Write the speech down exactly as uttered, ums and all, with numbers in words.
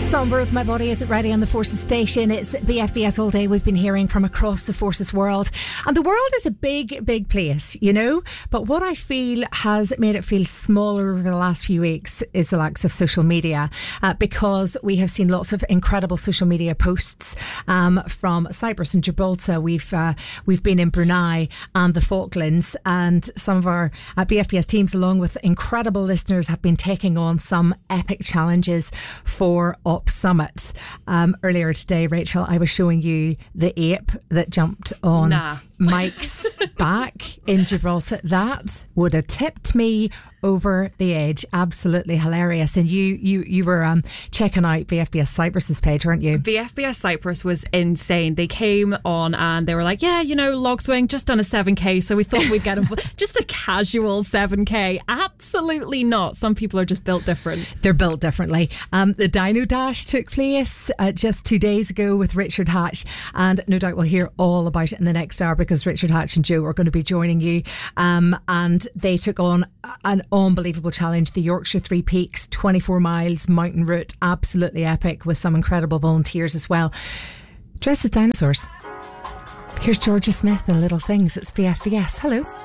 Somber with My Body Isn't Ready on the Forces station. It's B F B S all day. We've been hearing from across the Forces world. And the world is a big, big place, you know? But what I feel has made it feel smaller over the last few weeks is the likes of social media, uh, because we have seen lots of incredible social media posts um, from Cyprus and Gibraltar. We've uh, we've been in Brunei and the Falklands, and some of our uh, B F B S teams, along with incredible listeners, have been taking on some epic challenges for Up Summit. Um, earlier today, Rachel, I was showing you the ape that jumped on nah. Mike's back in Gibraltar. That would have tipped me over the edge. Absolutely hilarious. And you you you were um, checking out B F B S Cyprus's page, weren't you? B F B S Cyprus was insane. They came on and they were like, yeah, you know, log swing, just done a seven K, so we thought we'd get them just a casual seven K. Absolutely not. Some people are just built different. They're built differently. Um, the Dino Dash took place uh, just two days ago with Richard Hatch, and no doubt we'll hear all about it in the next hour, because Richard Hatch and Joe are going to be joining you. Um, and they took on an unbelievable challenge, the Yorkshire Three Peaks, twenty-four miles mountain route, absolutely epic, with some incredible volunteers as well, dressed as dinosaurs. Here's Georgia Smith and Little Things. It's B F B S. Hello.